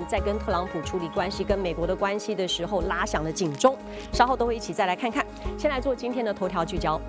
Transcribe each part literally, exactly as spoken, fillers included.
在跟特朗普处理关系、跟美国的关系的时候拉响了警钟。稍后都会一起再来看看。先来做今天的头条聚焦。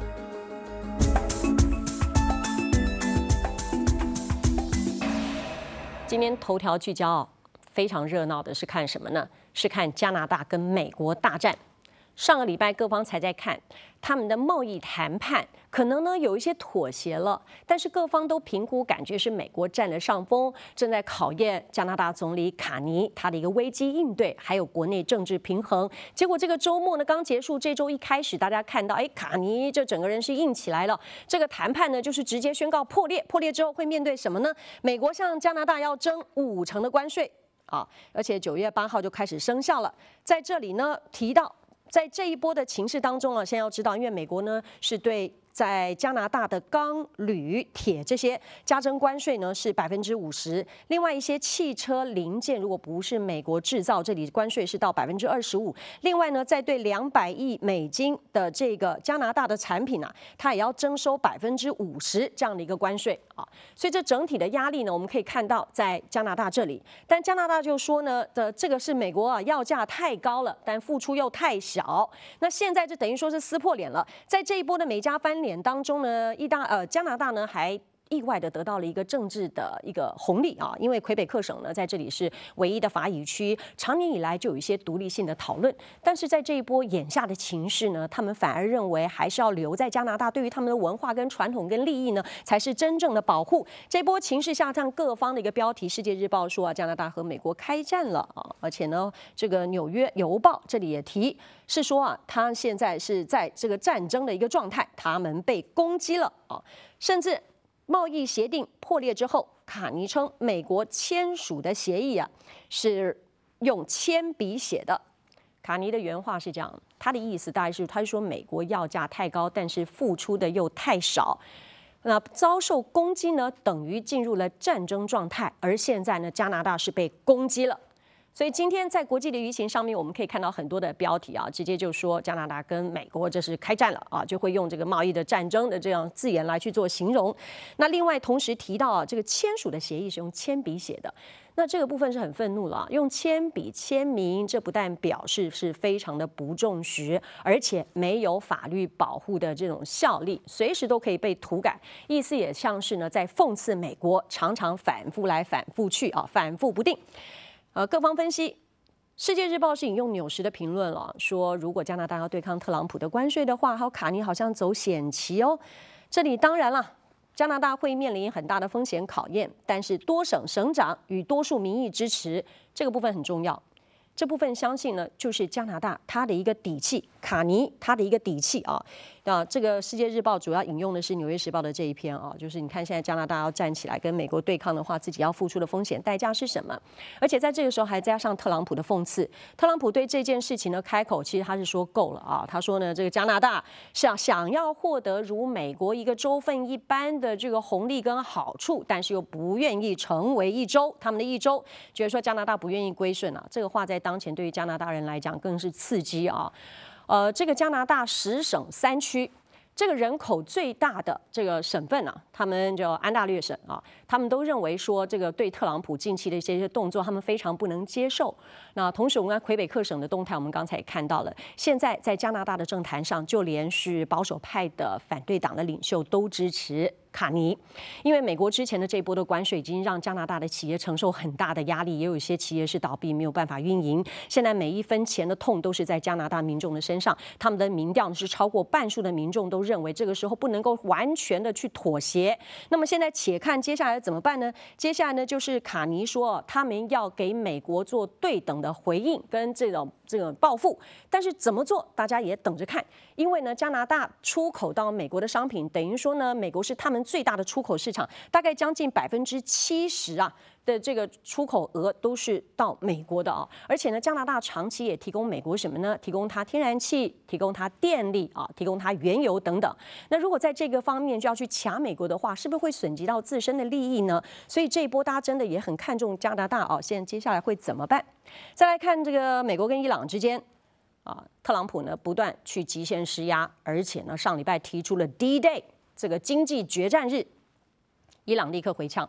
今天头条聚焦非常热闹的是看什么呢？是看加拿大跟美国大战。上个礼拜各方才在看他们的贸易谈判，可能呢有一些妥协了，但是各方都评估感觉是美国占了上风，正在考验加拿大总理卡尼他的一个危机应对，还有国内政治平衡。结果这个周末呢刚结束，这周一开始大家看到，哎，卡尼这整个人是硬起来了。这个谈判呢就是直接宣告破裂，破裂之后会面对什么呢？美国向加拿大要征五成的关税啊，而且九月八号就开始生效了。在这里呢提到。在这一波的情势当中啊，先要知道，因为美国呢是对在加拿大的钢、铝、铁这些加征关税呢是百分之五十，另外一些汽车零件如果不是美国制造，这里关税是到百分之二十五。另外呢，在对两百亿美金的这个加拿大的产品啊，它也要征收百分之五十这样的一个关税啊。所以这整体的压力呢，我们可以看到在加拿大这里，但加拿大就说呢，的这个是美国啊要价太高了，但付出又太小。那现在就等于说是撕破脸了，在这一波的美加翻脸当中呢，意大呃加拿大呢还意外的得到了一个政治的一个红利啊，因为魁北克省呢在这里是唯一的法语区，长年以来就有一些独立性的讨论，但是在这一波眼下的情势呢，他们反而认为还是要留在加拿大，对于他们的文化跟传统跟利益呢，才是真正的保护。这波情势下，像各方的一个标题，《世界日报》说啊，加拿大和美国开战了啊，而且呢，这个《纽约邮报》这里也提是说啊，他现在是在这个战争的一个状态，他们被攻击了啊，甚至。贸易协定破裂之后，卡尼称美国签署的协议啊是用铅笔写的。卡尼的原话是这样，他的意思大概是，他是说美国要价太高，但是付出的又太少。那遭受攻击呢，等于进入了战争状态，而现在呢，加拿大是被攻击了。所以今天在国际的舆情上面，我们可以看到很多的标题啊，直接就说加拿大跟美国这是开战了啊，就会用这个贸易的战争的这样字眼来去做形容。那另外同时提到啊，这个签署的协议是用铅笔写的，那这个部分是很愤怒了啊，用铅笔签名，这不但表示是非常的不重视，而且没有法律保护的这种效力，随时都可以被涂改，意思也像是呢在讽刺美国常常反复来反复去啊，反复不定。呃，各方分析，《世界日报》是引用纽时的评论了，说如果加拿大要对抗特朗普的关税的话，还有卡尼好像走险棋哦。这里当然了，加拿大会面临很大的风险考验，但是多省省长与多数民意支持这个部分很重要。这部分相信呢，就是加拿大它的一个底气，卡尼它的一个底气啊。那这个《世界日报》主要引用的是《纽约时报》的这一篇啊，就是你看现在加拿大要站起来跟美国对抗的话，自己要付出的风险代价是什么？而且在这个时候还加上特朗普的讽刺，特朗普对这件事情呢开口，其实他是说够了啊，他说呢，这个加拿大想想要获得如美国一个州份一般的这个红利跟好处，但是又不愿意成为一州，他们的一州觉得说加拿大不愿意归顺啊，这个话在当前对于加拿大人来讲更是刺激啊。呃，这个加拿大十省三区，这个人口最大的这个省份啊，他们叫安大略省啊，他们都认为说这个对特朗普近期的一些动作，他们非常不能接受。那同时，我们看魁北克省的动态，我们刚才也看到了，现在在加拿大的政坛上，就连是保守派的反对党的领袖都支持卡尼，因为美国之前的这波的关税已经让加拿大的企业承受很大的压力，也有一些企业是倒闭，没有办法运营。现在每一分钱的痛都是在加拿大民众的身上，他们的民调是超过半数的民众都认为这个时候不能够完全的去妥协。那么现在且看接下来怎么办呢？接下来呢，就是卡尼说他们要给美国做对等的回应跟这种这个报复，但是怎么做，大家也等着看。因为呢，加拿大出口到美国的商品，等于说呢，美国是他们最大的出口市场，大概将近百分之七十啊的这个出口额都是到美国的啊。而且呢，加拿大长期也提供美国什么呢？提供它天然气，提供它电力啊，提供它原油等等。那如果在这个方面就要去卡美国的话，是不是会损及到自身的利益呢？所以这一波大家真的也很看重加拿大啊，现在接下来会怎么办？再来看这个美国跟伊朗之间。啊，特朗普呢不断去极限施压，而且呢上礼拜提出了 D-Day 这个经济决战日，伊朗立刻回呛，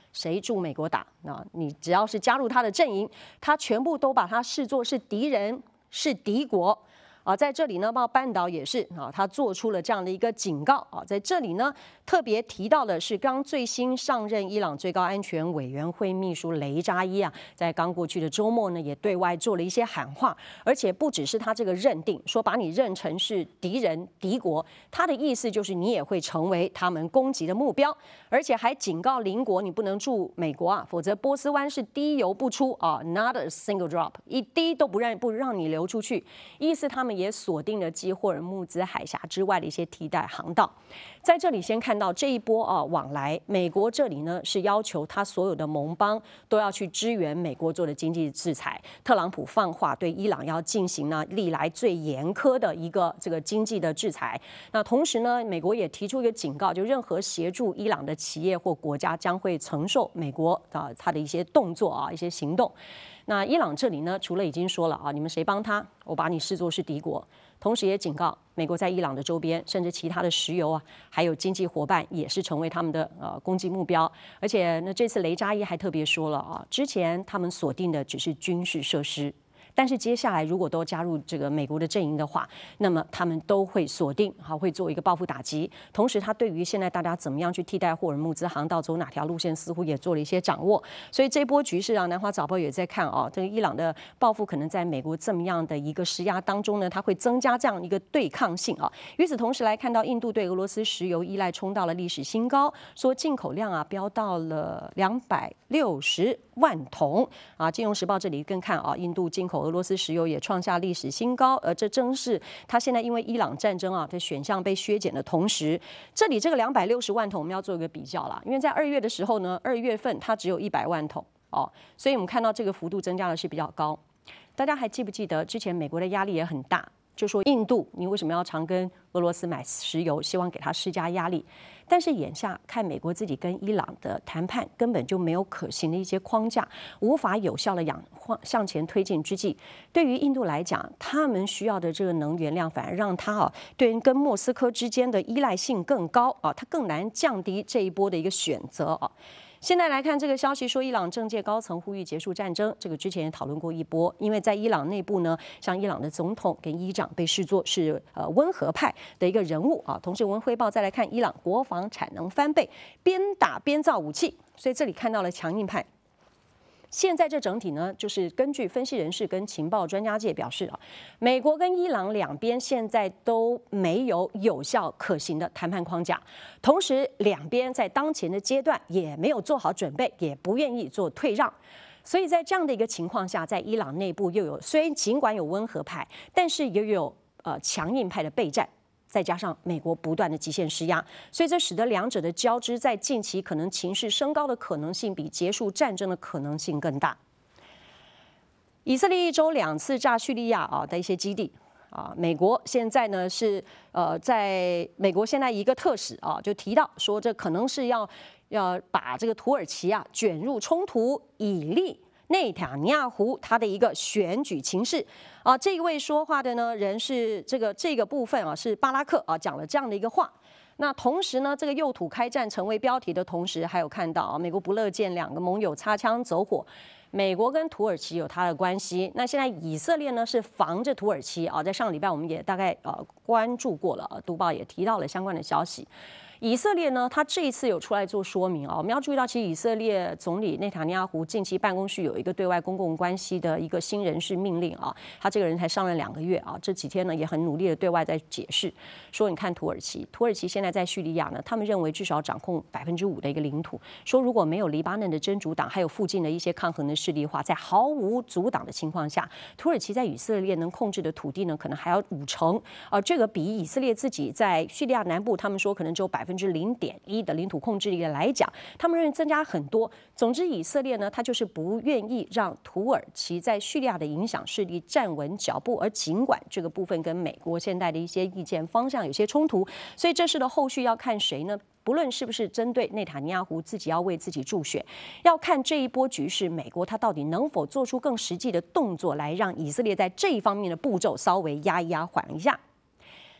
谁助美国打，那你只要是加入他的阵营，他全部都把他视作是敌人，是敌国。啊，在这里呢，包括半岛也是啊，他做出了这样的一个警告啊。在这里呢，特别提到的是刚最新上任伊朗最高安全委员会秘书雷扎伊啊，在刚过去的周末呢，也对外做了一些喊话，而且不只是他这个认定，说把你认成是敌人、敌国，他的意思就是你也会成为他们攻击的目标，而且还警告邻国你不能驻美国啊，否则波斯湾是滴油不出啊 ，not a single drop， 一滴都不让不让你流出去，意思他们也锁定了继霍尔木兹海峡之外的一些替代航道。在这里先看到这一波啊往来，美国这里呢是要求他所有的盟邦都要去支援美国做的经济制裁。特朗普放话对伊朗要进行呢历来最严苛的一个这个经济的制裁。那同时呢，美国也提出一个警告，就任何协助伊朗的企业或国家将会承受美国啊他的一些动作啊一些行动。那伊朗这里呢，除了已经说了啊，你们谁帮他，我把你视作是敌国，同时也警告美国在伊朗的周边，甚至其他的石油啊，还有经济伙伴也是成为他们的呃攻击目标。而且呢，这次雷扎伊还特别说了啊，之前他们锁定的只是军事设施。但是接下来如果都加入这个美国的阵营的话，那么他们都会锁定，好会做一个报复打击。同时，他对于现在大家怎么样去替代霍尔木兹航道，走哪条路线，似乎也做了一些掌握。所以这波局势啊，南华早报也在看啊，这个伊朗的报复可能在美国这么样的一个施压当中呢，它会增加这样一个对抗性啊。与此同时来看到印度对俄罗斯石油依赖冲到了历史新高，说进口量啊飙到了两百六十万桶啊。金融时报这里更看啊，印度进口俄罗斯石油也创下历史新高，而这正是它现在因为伊朗战争啊的选项被削减的同时，这里这个两百六十万桶我们要做一个比较啦，因为在二月的时候呢，二月份它只有一百万桶哦，所以我们看到这个幅度增加的是比较高。大家还记不记得之前美国的压力也很大，就说印度你为什么要常跟俄罗斯买石油，希望给他施加压力。但是眼下看美国自己跟伊朗的谈判根本就没有可行的一些框架，无法有效的向向前推进之际，对于印度来讲，他们需要的这个能源量反而让他啊对跟莫斯科之间的依赖性更高啊，他更难降低这一波的一个选择啊。现在来看这个消息，说伊朗政界高层呼吁结束战争，这个之前也讨论过一波，因为在伊朗内部呢，像伊朗的总统跟议长被视作是呃温和派的一个人物啊。同时，文汇报再来看伊朗国防产能翻倍，边打边造武器，所以这里看到了强硬派。现在这整体呢，就是根据分析人士跟情报专家界表示啊，美国跟伊朗两边现在都没有有效可行的谈判框架，同时两边在当前的阶段也没有做好准备，也不愿意做退让。所以在这样的一个情况下，在伊朗内部又有虽然尽管有温和派，但是也有呃强硬派的备战。再加上美国不断的极限施压，所以这使得两者的交织在近期可能情势升高的可能性比结束战争的可能性更大。以色列一周两次炸叙利亚啊的一些基地啊，美国现在呢是呃在美国现在一个特使啊就提到说，这可能是要要把这个土耳其啊卷入冲突，以利内塔尼亚胡他的一个选举情势啊，这一位说话的呢人是这个这个部分啊是巴拉克啊讲了这样的一个话。那同时呢，这个右土开战成为标题的同时，还有看到啊，美国不乐见两个盟友擦枪走火。美国跟土耳其有它的关系，那现在以色列呢是防着土耳其啊，在上个礼拜我们也大概呃关注过了，《读报》也提到了相关的消息。以色列呢，他这一次有出来做说明啊，我们要注意到，其实以色列总理内塔尼亚胡近期办公室有一个对外公共关系的一个新人事命令啊，他这个人才上任两个月啊，这几天呢也很努力的对外在解释，说你看土耳其，土耳其现在在叙利亚呢，他们认为至少掌控百分之五的一个领土，说如果没有黎巴嫩的真主党，还有附近的一些抗衡的势力的话，在毫无阻挡的情况下，土耳其在以色列能控制的土地呢，可能还要五成啊，这个比以色列自己在叙利亚南部，他们说可能只有百分之百分之零点一的领土控制力来讲，他们认为增加很多。总之，以色列呢，他就是不愿意让土耳其在叙利亚的影响势力站稳脚步，而尽管这个部分跟美国现在的一些意见方向有些冲突，所以这事的后续要看谁呢？不论是不是针对内塔尼亚胡自己要为自己助选，要看这一波局势，美国他到底能否做出更实际的动作，来让以色列在这一方面的步骤稍微压一压、缓一下。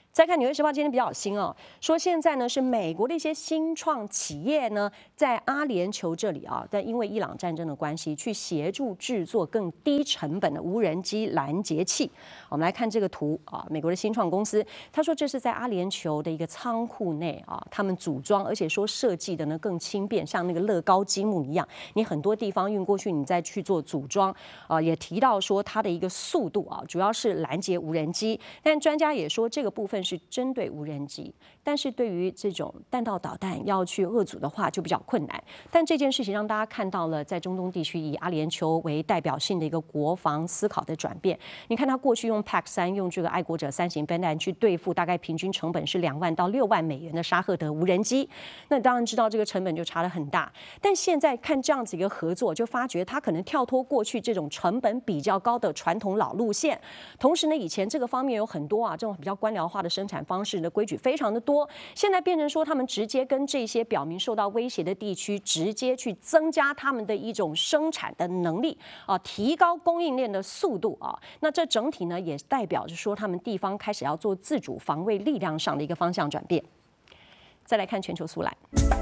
再看《纽约时报》今天比较新哦，说现在呢是美国的一些新创企业呢，在阿联酋这里啊，但因为伊朗战争的关系，去协助制作更低成本的无人机拦截器。我们来看这个图啊，美国的新创公司，他说这是在阿联酋的一个仓库内啊，他们组装，而且说设计的呢更轻便，像那个乐高积木一样，你很多地方运过去，你再去做组装啊。也提到说它的一个速度啊，主要是拦截无人机，但专家也说这个部分是针对无人机，但是对于这种弹道导弹要去遏阻的话就比较困难。但这件事情让大家看到了在中东地区以阿联酋为代表性的一个国防思考的转变。你看他过去用 P A C 三用这个爱国者三型飞弹去对付大概平均成本是两万到六万美元的沙赫德无人机，那当然知道这个成本就差得很大。但现在看这样子一个合作，就发觉他可能跳脱过去这种成本比较高的传统老路线，同时呢，以前这个方面有很多啊这种比较官僚化的生产方式的规矩非常的多，现在变成说他们直接跟这些表明受到威胁的地区直接去增加他们的一种生产的能力啊，提高供应链的速度啊。那这整体呢也代表着说他们地方开始要做自主防卫力量上的一个方向转变。再来看全球速览。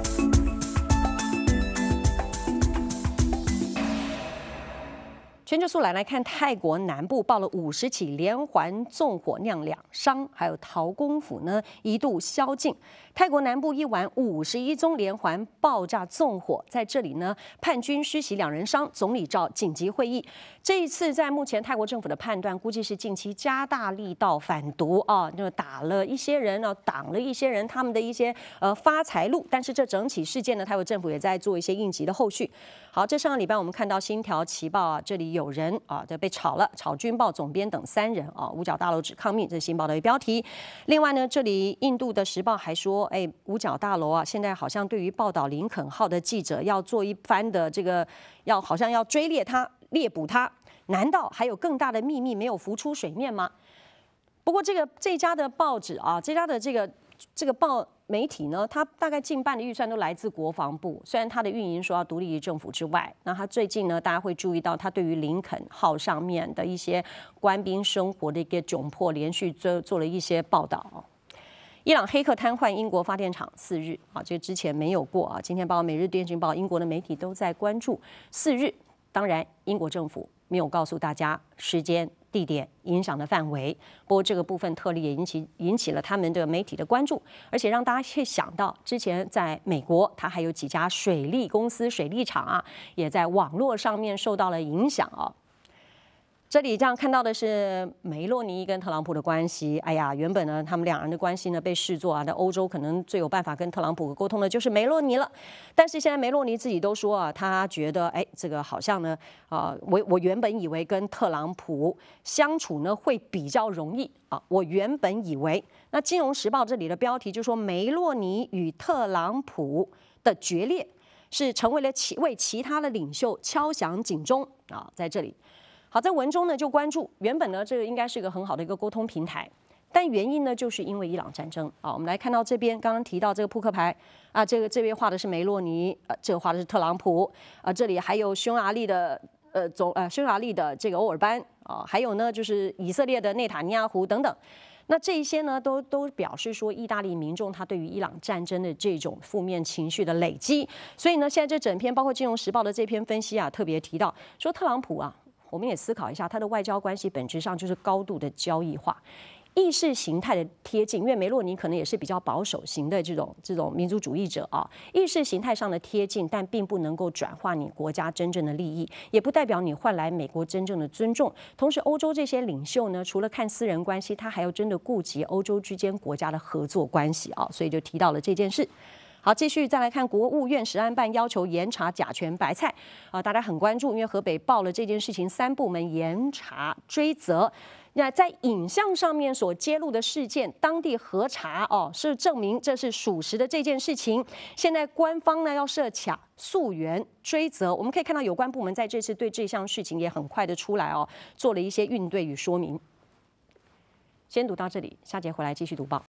全球速览来看，泰国南部爆了五十起连环纵火，酿两伤，还有陶公府呢一度宵禁。泰国南部一晚五十一宗连环爆炸纵火，在这里呢叛军施袭两人伤，总理召紧急会议。这一次在目前泰国政府的判断，估计是近期加大力道反毒啊，就打了一些人啊，挡了一些人他们的一些呃发财路。但是这整起事件呢，泰国政府也在做一些应急的后续。好，这上个礼拜我们看到《星条旗报》啊，这里有人啊，这被炒了，炒军报总编等三人啊，五角大楼指抗命，这是《新报》的一个标题。另外呢，这里印度的《时报》还说，哎，五角大楼啊，现在好像对于报道林肯号的记者要做一番的这个，要好像要追猎他、猎捕他，难道还有更大的秘密没有浮出水面吗？不过这个这家的报纸啊，这家的这个这个报。媒体呢，它大概近半的预算都来自国防部，虽然它的运营说要独立于政府之外，那它最近呢，大家会注意到它对于林肯号上面的一些官兵生活的一个窘迫，连续做做了一些报道。伊朗黑客瘫痪英国发电厂四日啊，这之前没有过啊。今天包括《每日电讯报》，英国的媒体都在关注四日。当然，英国政府没有告诉大家时间、地点、影响的范围。不过这个部分特例也引起引起了他们的媒体的关注，而且让大家会想到，之前在美国，它还有几家水利公司、水利厂啊，也在网络上面受到了影响啊。这里这样看到的是梅洛尼跟特朗普的关系。哎呀，原本呢，他们两人的关系呢被视作啊，在欧洲可能最有办法跟特朗普沟通的就是梅洛尼了。但是现在梅洛尼自己都说啊，他觉得哎，这个好像呢，啊、呃，我我原本以为跟特朗普相处呢会比较容易啊，我原本以为。那《金融时报》这里的标题就说梅洛尼与特朗普的决裂是成为了其为其他的领袖敲响警钟啊，在这里。好，在文中呢就关注，原本呢这个应该是一个很好的一个沟通平台，但原因呢就是因为伊朗战争啊。我们来看到这边刚刚提到这个扑克牌啊，这个这边画的是梅洛尼，呃，这个画的是特朗普啊，这里还有匈牙利的呃总呃匈牙利的这个欧尔班啊，还有呢就是以色列的内塔尼亚胡等等。那这一些呢，都都表示说，意大利民众他对于伊朗战争的这种负面情绪的累积，所以呢，现在这整篇包括《金融时报》的这篇分析啊，特别提到说，特朗普啊。我们也思考一下，他的外交关系本质上就是高度的交易化、意识形态的贴近。因为梅洛尼可能也是比较保守型的这种这种民族主义者啊，意识形态上的贴近，但并不能够转化你国家真正的利益，也不代表你换来美国真正的尊重。同时，欧洲这些领袖呢，除了看私人关系，他还要真的顾及欧洲之间国家的合作关系啊，所以就提到了这件事。好，继续再来看国务院食安办要求严查甲醛白菜啊，大家很关注，因为河北报了这件事情，三部门严查追责。那在影像上面所揭露的事件，当地核查哦，是证明这是属实的这件事情。现在官方呢要设卡溯源追责，我们可以看到有关部门在这次对这项事情也很快的出来哦，做了一些应对与说明。先读到这里，下节回来继续读报。